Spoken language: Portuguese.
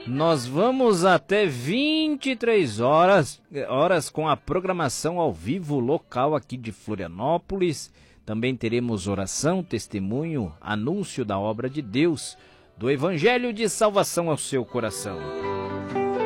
Nós vamos até 23 horas com a programação ao vivo local aqui de Florianópolis. Também teremos oração, testemunho, anúncio da obra de Deus, do Evangelho de Salvação ao seu coração.